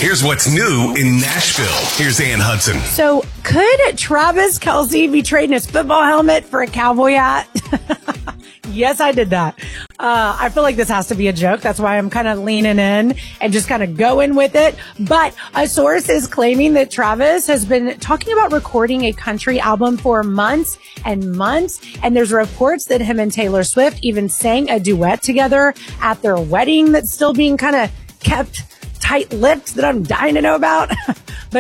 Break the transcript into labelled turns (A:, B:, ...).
A: Here's what's new in Nashville. Here's Ann Hudson.
B: So, could Travis Kelce be trading his football helmet for a cowboy hat? Yes, I did that. I feel like this has to be a joke. That's why I'm kind of leaning in and just kind of going with it. But a source is claiming that Travis has been talking about recording a country album for months and months. And there's reports that him and Taylor Swift even sang a duet together at their wedding that's still being kind of kept tight-lipped that I'm dying to know about. But